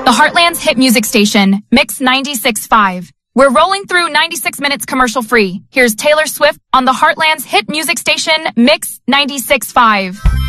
the Heartland's hit music station, Mix 96.5. We're rolling through 96 minutes commercial free. Here's Taylor Swift on the Heartland's hit music station, Mix 96.5.